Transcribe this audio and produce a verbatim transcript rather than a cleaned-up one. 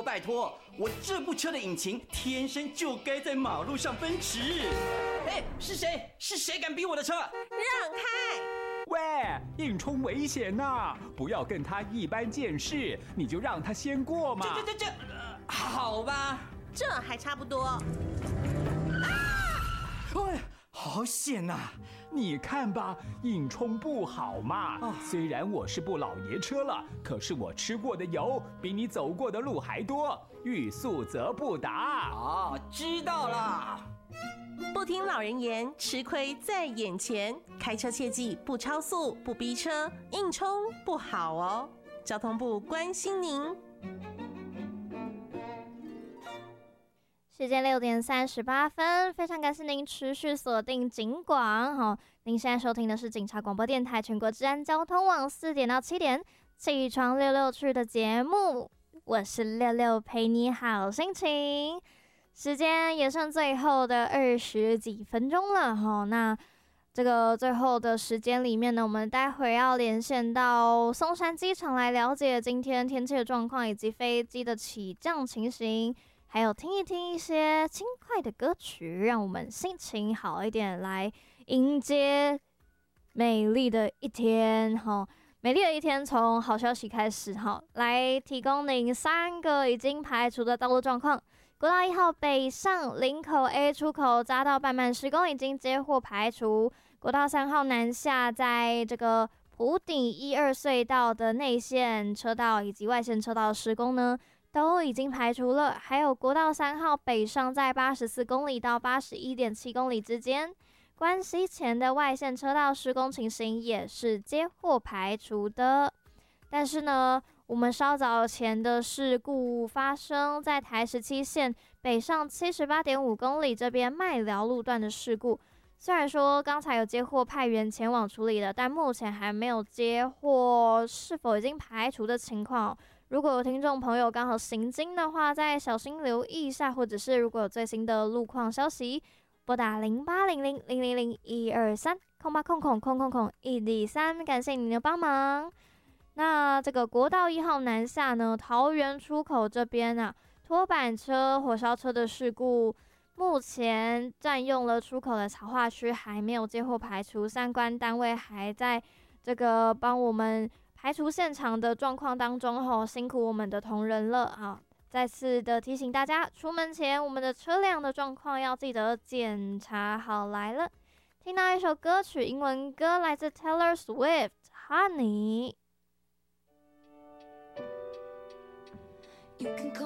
拜托，我这部车的引擎天生就该在马路上奔驰。哎，是谁？是谁敢逼我的车？让开！ 喂，硬冲危险呐、啊！不要跟他一般见识，你就让他先过嘛。 这这这这、呃，好吧， 这还差不多。啊！ 哎，好险呐、啊！ 你看吧，硬冲不好嘛。哦、虽然我是部老爷车了，可是我吃过的油比你走过的路还多，欲速则不达。 哦，知道了。 不听老人言，吃亏在眼前。开车切记不超速、不逼车，硬冲不好哦。交通部关心您。 时间六点三十八分，非常感谢您持续锁定警广。好，您现在收听的是警察广播电台全国治安交通网四点到七点起床六六去的节目，我是六六，陪你好心情。时间也剩最后的二十几分钟了哈，那这个最后的时间里面呢，我们待会要连线到松山机场来了解今天天气的状况以及飞机的起降情形，还有听一听一些轻快的歌曲，让我们心情好一点，来迎接美丽的一天哈。美丽的一天从好消息开始哈，来提供您三个已经排除的道路状况。国道一号北上林口 A 出口匝道半慢施工已经接获排除，国道三号南下在这个埔顶一二隧道的内线车道以及外线车道施工呢都已经排除了，还有国道三号北上在八十四公里到八十一点七公里之间，关西前的外线车道施工情形也是接获排除的。但是呢，我们稍早前的事故发生在台十七线北上 七十八点五公里这边麦寮路段的事故，虽然说刚才有接获派员前往处理的，但目前还没有接获是否已经排除的情况。如果有听众朋友刚好行经的话，再小心留意一下，或者是如果有最新的路况消息，拨打零八零零零零零一二三空八空空空空空一零三，感谢您的帮忙。那这个国道一号南下呢，桃园出口这边啊，拖板车、火烧车的事故，目前占用了出口的槽化区还没有接获排除，相关单位还在这个帮我们排除现场的状况当中吼，辛苦我们的同仁了啊！再次的提醒大家，出门前我们的车辆的状况要记得检查好来了。听到一首歌曲，英文歌来自 Taylor Swift，Honey。 You can call